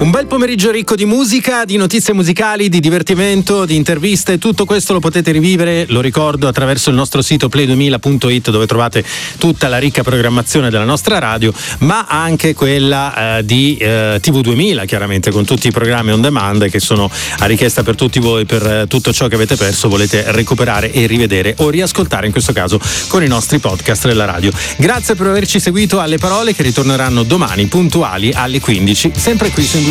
Un bel pomeriggio ricco di musica, di notizie musicali, di divertimento, di interviste. Tutto questo lo potete rivivere, lo ricordo, attraverso il nostro sito play2000.it, dove trovate tutta la ricca programmazione della nostra radio, ma anche quella di TV2000, chiaramente, con tutti i programmi on demand che sono a richiesta per tutti voi, per tutto ciò che avete perso, volete recuperare e rivedere o riascoltare, in questo caso con i nostri podcast della radio. Grazie per averci seguito alle parole, che ritorneranno domani puntuali alle 15, sempre qui su